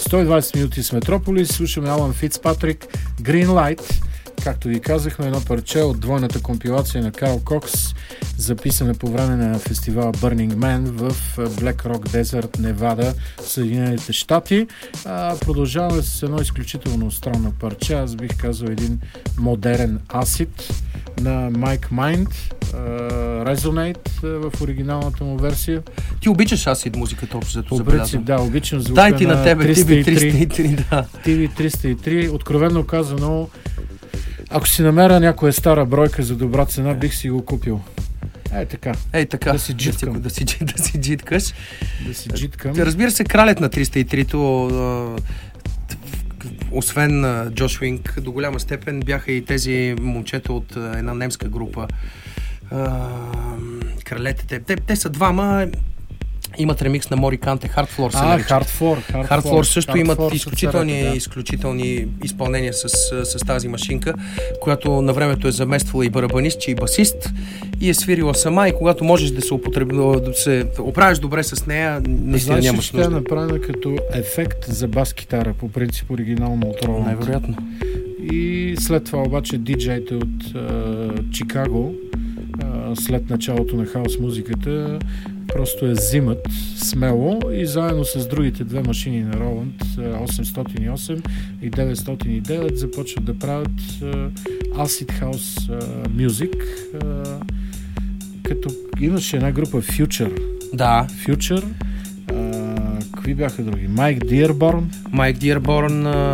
120 минути с Метрополис. Слушаме Алан Фицпатрик, Green Light. Както ви казахме, едно парче от двойната компилация на Карл Кокс, записана по време на фестивала Burning Man в Black Rock Desert, Невада, Съединените щати. Продължаваме с едно изключително странно парче. Аз бих казал един модерен асид на Mike Mind, Resonate в оригиналната му версия. Ти обичаш асид музиката, общо зато забелязвам. Да, обичам звука дай ти на тебе, 303, да. TV303, откровенно казано, ако си намеря някоя стара бройка за добра цена, бих си го купил. Така. Да си джиткам. Да си джиткаш. Да си джиткам. Разбира се, кралят на 303-то, освен Джош Уинг, до голяма степен бяха и тези момчета от една немска група. Кралете. Те са двама. Имат ремикс на Мори Канте, Hardfloor се нарича. Hardfloor също имат изключителни изпълнения с тази машинка, която на времето е замествала и барабанист, и басист, и е свирила сама, и когато можеш да се оправиш добре с нея, наистина нямаш нужда. Тя е направена като ефект за бас-китара, по принцип оригинално от Роланд. Най-вероятно. И след това обаче диджеите от Чикаго, след началото на хаос музиката, просто я взимат смело и заедно с другите две машини на Роланд, 808 и 909, започват да правят Acid House Music, като имаше една група Future. Да. Future. Какви бяха други? Майк Диерборн.